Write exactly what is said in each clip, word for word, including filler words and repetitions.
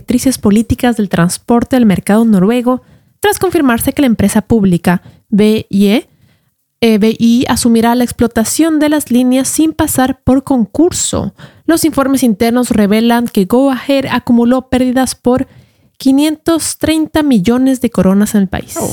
directrices políticas del transporte del mercado noruego tras confirmarse que la empresa pública B I E Eh, B I asumirá la explotación de las líneas sin pasar por concurso. Los informes internos revelan que Go Ahead acumuló pérdidas por quinientos treinta millones de coronas en el país. Oh.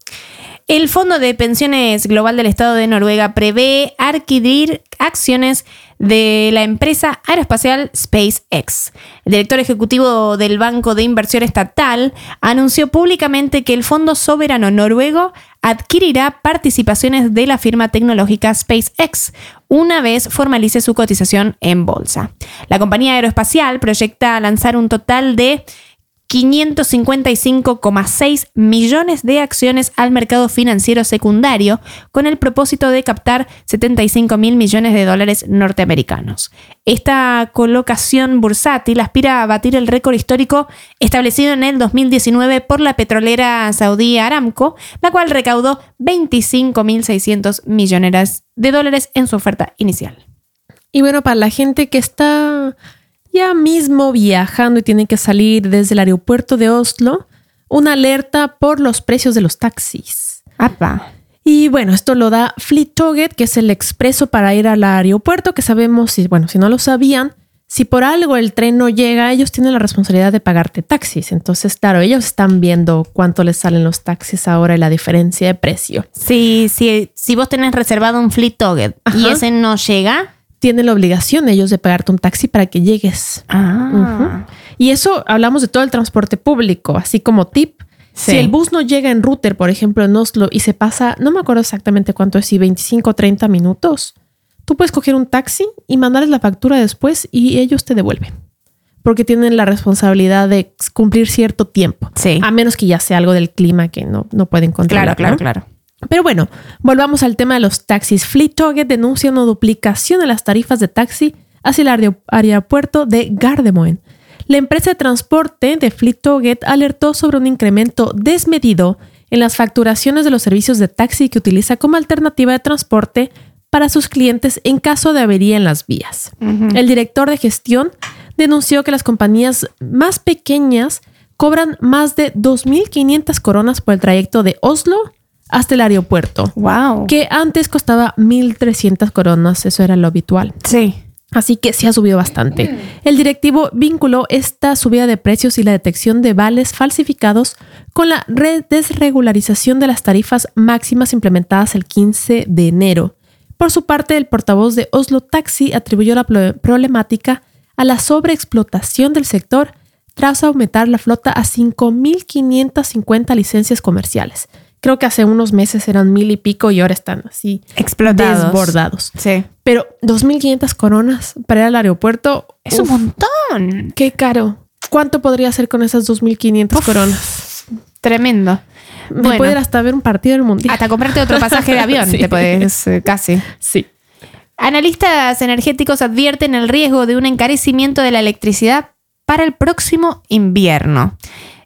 El Fondo de Pensiones Global del Estado de Noruega prevé adquirir acciones de la empresa aeroespacial SpaceX. El director ejecutivo del Banco de Inversión Estatal anunció públicamente que el Fondo Soberano Noruego adquirirá participaciones de la firma tecnológica SpaceX una vez formalice su cotización en bolsa. La compañía aeroespacial proyecta lanzar un total de quinientos cincuenta y cinco coma seis millones de acciones al mercado financiero secundario con el propósito de captar setenta y cinco mil millones de dólares norteamericanos. Esta colocación bursátil aspira a batir el récord histórico establecido en el dos mil diecinueve por la petrolera saudí Aramco, la cual recaudó veinticinco mil seiscientos millones de dólares en su oferta inicial. Y bueno, para la gente que está ya mismo viajando y tienen que salir desde el aeropuerto de Oslo, una alerta por los precios de los taxis. ¡Apa! Y bueno, esto lo da Flytoget, que es el expreso para ir al aeropuerto, que sabemos, si, bueno, si no lo sabían, si por algo el tren no llega, ellos tienen la responsabilidad de pagarte taxis. Entonces, claro, ellos están viendo cuánto les salen los taxis ahora y la diferencia de precio. Sí, sí, si vos tenés reservado un Flytoget y ese no llega, tienen la obligación ellos de pagarte un taxi para que llegues. Ah. Uh-huh. Y eso hablamos de todo el transporte público, así como tip. Sí. Si el bus no llega en router, por ejemplo, en Oslo, y se pasa, no me acuerdo exactamente cuánto es, si veinticinco o treinta minutos, tú puedes coger un taxi y mandarles la factura después y ellos te devuelven. Porque tienen la responsabilidad de cumplir cierto tiempo. Sí. A menos que ya sea algo del clima que no, no pueden controlar. Claro, claro, ¿no? claro. Pero bueno, volvamos al tema de los taxis. Flytoget denuncia una duplicación de las tarifas de taxi hacia el aer- aeropuerto de Gardermoen. La empresa de transporte de Flytoget alertó sobre un incremento desmedido en las facturaciones de los servicios de taxi que utiliza como alternativa de transporte para sus clientes en caso de avería en las vías. Uh-huh. El director de gestión denunció que las compañías más pequeñas cobran más de dos mil quinientas coronas por el trayecto de Oslo hasta el aeropuerto. Wow. Que antes costaba mil trescientas coronas. Eso era lo habitual. Sí. Así que sí ha subido bastante. Mm. El directivo vinculó esta subida de precios y la detección de vales falsificados con la desregularización de las tarifas máximas implementadas el quince de enero. Por su parte, el portavoz de Oslo Taxi atribuyó la problemática a la sobreexplotación del sector tras aumentar la flota a cinco mil quinientas cincuenta licencias comerciales. Creo que hace unos meses eran mil y pico y ahora están así explotados, desbordados. Sí. Pero dos mil quinientas coronas para ir al aeropuerto es uf, un montón. Qué caro. ¿Cuánto podría hacer con esas dos mil quinientas coronas? Tremendo. Me bueno, puede ir hasta ver un partido del mundial. Hasta comprarte otro pasaje de avión. Sí. Te puedes eh, casi. Sí. Analistas energéticos advierten el riesgo de un encarecimiento de la electricidad para el próximo invierno.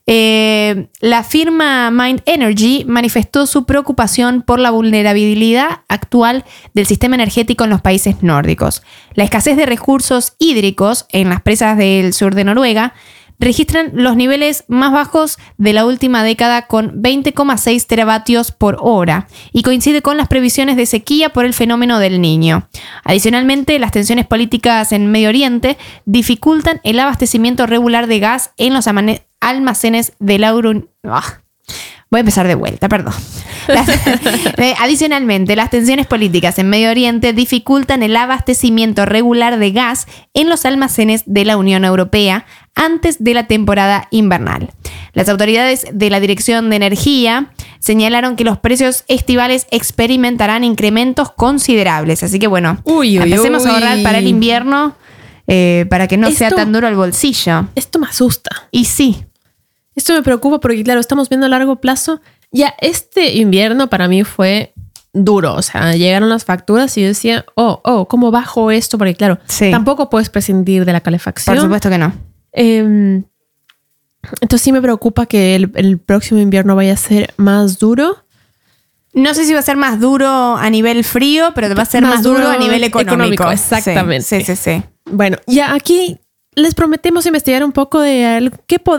Eh, la firma Mind Energy manifestó su preocupación por la vulnerabilidad actual del sistema energético en los países nórdicos. La escasez de recursos hídricos en las presas del sur de Noruega registran los niveles más bajos de la última década con veinte coma seis teravatios por hora y coincide con las previsiones de sequía por el fenómeno del Niño. Adicionalmente, las tensiones políticas en Medio Oriente dificultan el abastecimiento regular de gas en los amane- almacenes de la Unión. Oh. Voy a empezar de vuelta, perdón. Las, eh, adicionalmente, las tensiones políticas en Medio Oriente dificultan el abastecimiento regular de gas en los almacenes de la Unión Europea antes de la temporada invernal. Las autoridades de la Dirección de Energía señalaron que los precios estivales experimentarán incrementos considerables. Así que bueno, uy, uy, empecemos uy. a ahorrar para el invierno eh, para que no esto, sea tan duro el bolsillo. Esto me asusta. Y sí. Esto me preocupa porque, claro, estamos viendo a largo plazo. Ya este invierno para mí fue duro. O sea, llegaron las facturas y yo decía, oh, oh, ¿cómo bajo esto? Porque, claro, sí. tampoco puedes prescindir de la calefacción. Por supuesto que no. Eh, entonces sí me preocupa que el, el próximo invierno vaya a ser más duro. No sé si va a ser más duro a nivel frío, pero va a ser más, más duro, duro a nivel económico. económico exactamente. Sí, sí, sí, sí. Bueno, ya aquí les prometemos investigar un poco de qué podemos